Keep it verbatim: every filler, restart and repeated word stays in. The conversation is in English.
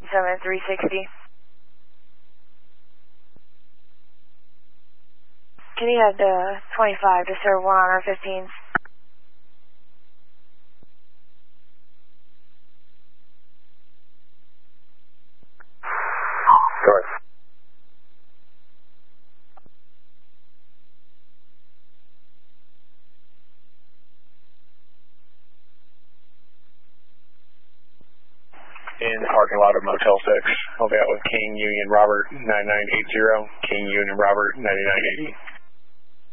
seven three sixty. Can you have the twenty-five to serve one on our fifteens? Sorry. In the parking lot of Motel six, I'll be out with King Union Robert nine nine eight zero, King Union Robert ninety-nine eighty.